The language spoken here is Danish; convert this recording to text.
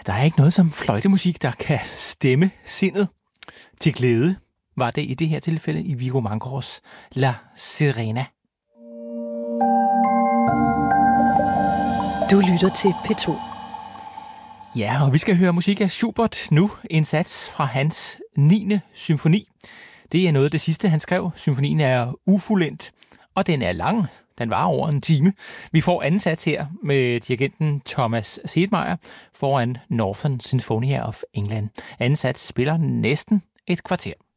Der er ikke noget som fløjtemusik, der kan stemme sindet. Til glæde var det i det her tilfælde i Viggo Mankors La Sirena. Du lytter til P2. Ja, og vi skal høre musik af Schubert nu. En sats fra hans 9. symfoni. Det er noget af det sidste, han skrev. Symfonien er ufuldendt, og den er lang. Den var over en time. Vi får anden sats her med dirigenten Thomas Sedmeier foran Northern Sinfonia of England. Anden sats spiller næsten et kvarter.